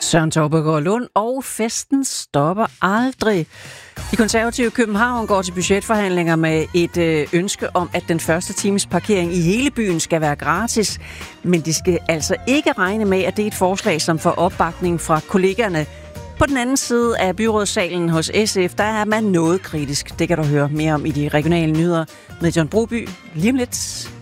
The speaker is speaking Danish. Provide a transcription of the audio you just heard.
Søren Torpegaard Lund, og festen stopper aldrig. De konservative i København går til budgetforhandlinger med et ønske om, at den første times parkering i hele byen skal være gratis. Men de skal altså ikke regne med, at det er et forslag, som får opbakning fra kollegerne. På den anden side af byrådssalen hos SF, der er man noget kritisk. Det kan du høre mere om i de regionale nyheder med John Broby lige om lidt.